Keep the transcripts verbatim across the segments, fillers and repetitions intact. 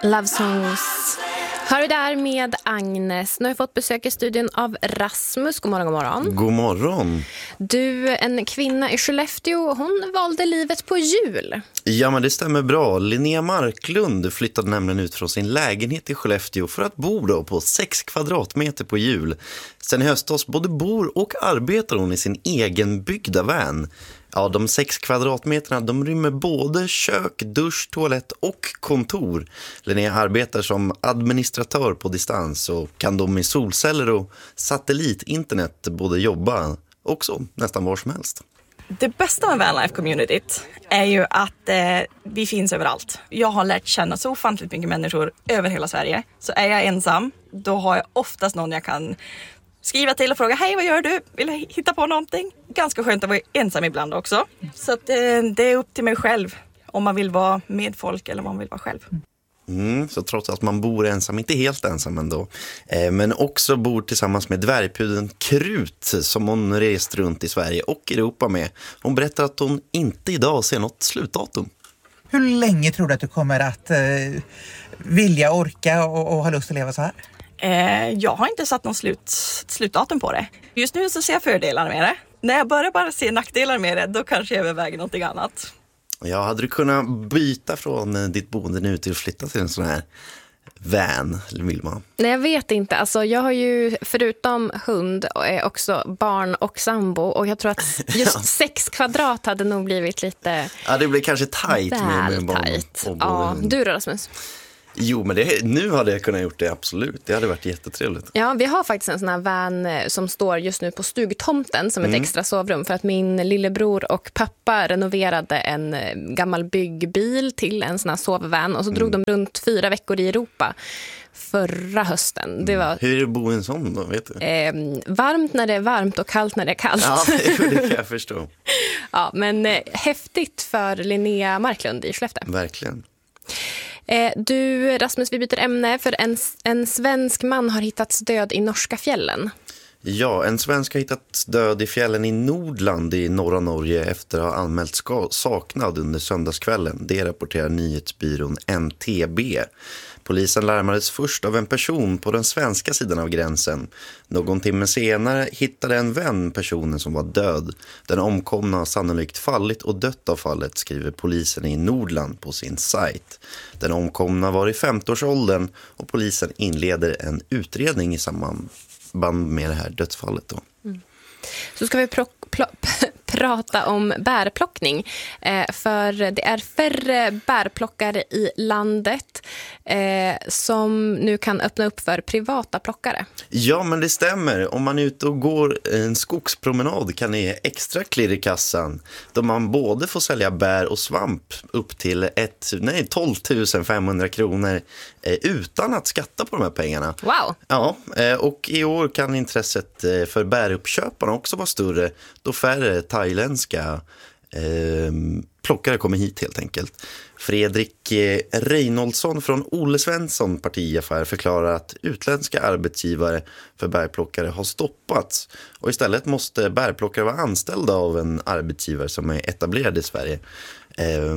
Love Songs. Hör vi där med Agnes. Nu har jag fått besök i studion av Rasmus. God morgon, god morgon. God morgon. Du, en kvinna i Skellefteå, hon valde livet på jul. Ja, men det stämmer bra. Linnea Marklund flyttade nämligen ut från sin lägenhet i Skellefteå för att bo då på sex kvadratmeter på jul. Sen i höstas både bor och arbetar hon i sin egen byggda van. Ja, de sex kvadratmeterna, de rymmer både kök, dusch, toalett och kontor. Linnea arbetar som administratör på distans och kan då med solceller och satellitinternet både jobba också nästan var som helst. Det bästa med Vanlife-communityt är ju att eh, vi finns överallt. Jag har lärt känna så ofantligt mycket människor över hela Sverige. Så är jag ensam, då har jag oftast någon jag kan skriva till och fråga, hej, vad gör du? Vill jag hitta på någonting? Ganska skönt att vara ensam ibland också. Så att, eh, det är upp till mig själv om man vill vara med folk eller om man vill vara själv. Mm, så trots att man bor ensam, inte helt ensam ändå, eh, men också bor tillsammans med dvärgpudden Krut som hon rest runt i Sverige och Europa med. Hon berättar att hon inte idag ser något slutdatum. Hur länge tror du att du kommer att eh, vilja, orka och, och ha lust att leva så här? Eh, jag har inte satt någon slut, slutdatum på det. Just nu så ser jag fördelar med det. När jag börjar bara se nackdelar med det, då kanske jag överväger någonting annat. Ja, hade du kunnat byta från ditt boende nu till att flytta till en sån här van, Vilma? Nej, jag vet inte. Alltså, jag har ju förutom hund också barn och sambo. Och jag tror att just ja. sex kvadrat hade nog blivit lite... Ja, det blir kanske tajt med, med barn tajt. och ja, du då, Rasmus? Jo, men det, nu hade jag kunnat gjort det, absolut. Det hade varit jättetrevligt. Ja, vi har faktiskt en sån här van som står just nu på stugtomten som ett mm. extra sovrum. För att min lillebror och pappa renoverade en gammal byggbil till en sån här sovvan. Och så drog mm. de runt fyra veckor i Europa förra hösten. Det var, hur är det att bo i en sån då, vet du? Eh, varmt när det är varmt och kallt när det är kallt. Ja, det kan jag förstå. Ja, men eh, häftigt för Linnea Marklund i Skellefteå. Verkligen. Du, Rasmus, vi byter ämne för en, en svensk man har hittats död i norska fjällen. Ja, en svensk har hittats död i fjällen i Nordland i norra Norge efter att ha anmält ska- saknad under söndagskvällen. Det rapporterar nyhetsbyrån N T B. Polisen larmades först av en person på den svenska sidan av gränsen. Någon timme senare hittade en vän personen som var död. Den omkomna har sannolikt fallit och dött av fallet, skriver polisen i Nordland på sin sajt. Den omkomna var i femtioårsåldern och polisen inleder en utredning i samband med det här dödsfallet då. Mm. Så ska vi pro- pl- prata om bärplockning. Eh, för det är färre bärplockare i landet eh, som nu kan öppna upp för privata plockare. Ja, men det stämmer. Om man är ute och går en skogspromenad kan ni ge extra klirr i kassan. Då man både får sälja bär och svamp upp till ett, nej, tolv tusen femhundra kronor eh, utan att skatta på de här pengarna. Wow! Ja, eh, och i år kan intresset eh, för bäruppköparna också vara större då färre thailändska eh, plockare kommer hit helt enkelt. Fredrik eh, Reinoldsson från Olle Svensson partiaffär förklarar att utländska arbetsgivare för bärplockare har stoppats och istället måste bärplockare vara anställda av en arbetsgivare som är etablerad i Sverige. Eh,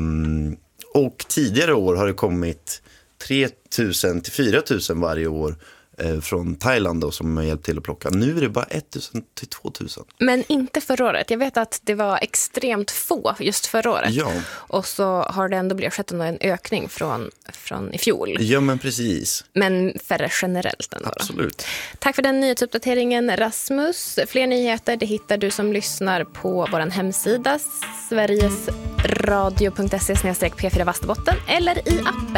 och tidigare år har det kommit tre tusen till fyra tusen varje år från Thailand då, som har hjälpt till att plocka. Nu är det bara tusen till två tusen. Men inte förra året. Jag vet att det var extremt få just förra året. Ja. Och så har det ändå blivit skett en ökning från, från i fjol. Ja, men precis. Men färre generellt ändå. Absolut. Då. Tack för den nyhetsuppdateringen, Rasmus. Fler nyheter det hittar du som lyssnar på vår hemsida sverigesradio punkt se slash p fyra Västerbotten eller i appen.